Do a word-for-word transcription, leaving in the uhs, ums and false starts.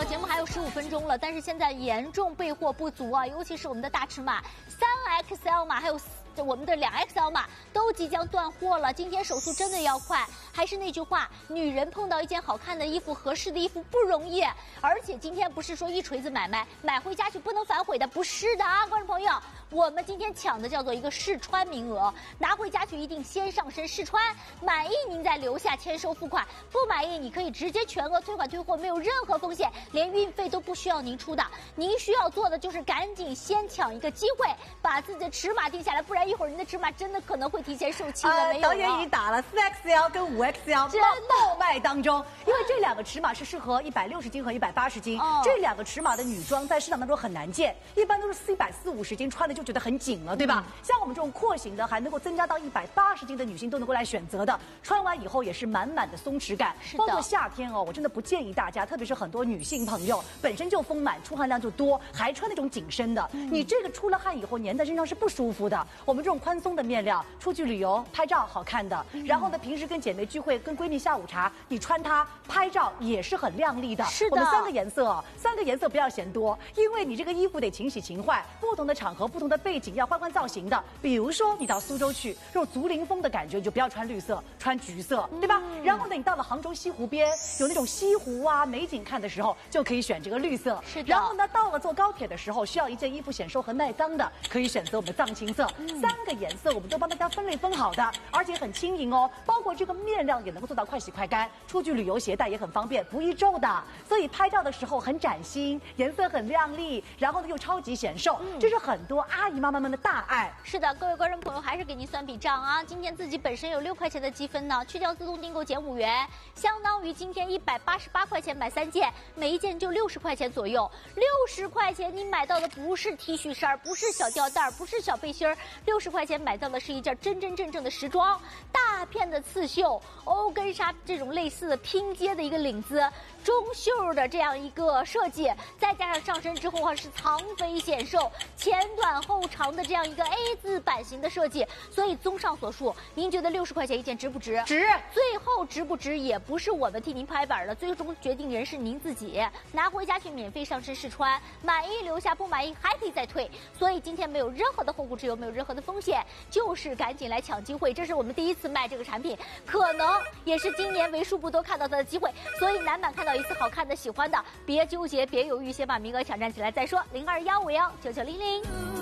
友，节目还有十五分钟了，但是现在严重备货不足啊，尤其是我们的大尺码三 X L 码还有我们的两 X L 码都即将断货了。今天手速真的要快，还是那句话，女人碰到一件好看的衣服、合适的衣服不容易。而且今天不是说一锤子买卖，买回家去不能反悔的，不是的啊，观众朋友，我们今天抢的叫做一个试穿名额，拿回家去一定先上身试穿，满意您再留下签收付款，不满意你可以直接全额退款退货，没有任何风险，连运费都不需要您出的。您需要做的就是赶紧先抢一个机会，把自己的尺码定下来，不然一会儿您的尺码真的可能会提前售罄的。 呃、 没有了。 导演已经打了四 X L 跟五 X L 爆卖当中，因为这两个尺码是适合一百六十斤和一百八十斤、哦，这两个尺码的女装在市场当中很难见，一般都是四百四五十斤穿的就觉得很紧了，对吧？嗯、像我们这种廓形的，还能够增加到一百八十斤的女性都能够来选择的，穿完以后也是满满的松弛感。包括夏天哦，我真的不建议大家，特别是很多女性朋友本身就丰满，出汗量就多，还穿那种紧身的，嗯、你这个出了汗以后粘在身上是不舒服的。我们这种宽松的面料，出去旅游拍照好看的，嗯、然后呢，平时跟姐妹聚会、跟闺蜜下午茶，你穿它拍照也是很靓丽的。 是的， 我们三个颜色哦，三个颜色不要嫌多，因为你这个衣服得勤洗勤换，不同的场合、不同的背景要换换造型的。比如说你到苏州去，这种竹林风的感觉，你就不要穿绿色，穿橘色，对吧？嗯、然后呢，你到了杭州西湖边，有那种西湖啊美景看的时候，就可以选这个绿色。 是的。 然后呢，到了坐高铁的时候，需要一件衣服显瘦和耐脏的，可以选择我们的藏青色。嗯、三个颜色我们都帮大家分类分好的，而且很轻盈哦，包括这个面料也能够做到快洗快干，出去旅游携带也很方便，不易皱的。所以拍照的时候很崭新，颜色很亮丽，然后呢又超级显瘦，嗯、这是很多阿姨妈妈们的大爱。 是的，各位观众朋友，还是给您算笔账啊！今天自己本身有六块钱的积分呢，去掉自动订购减五元，相当于今天一百八十八块钱买三件，每一件就六十块钱左右。六十块钱你买到的不是 T 恤衫，不是小吊带，不是小背心儿，六十块钱买到的是一件真真正正的时装，大片的刺绣、欧根纱这种类似的拼接的一个领子，中袖的这样一个设计，再加上上身之后啊是藏肥显瘦，前短后长的这样一个 A 字版型的设计。所以综上所述，您觉得六十块钱一件值不值？ 值。 最后值不值也不是我们替您拍板的，最终决定人是您自己。拿回家去免费上身试穿，满意留下，不满意还可以再退。所以今天没有任何的后顾之忧，没有任何的风险，就是赶紧来抢机会。这是我们第一次卖这个产品，可能也是今年为数不多看到它的机会。所以男版看到一次好看的、喜欢的，别纠结，别犹豫，先把名额抢占起来再说。零二幺五幺九九零零。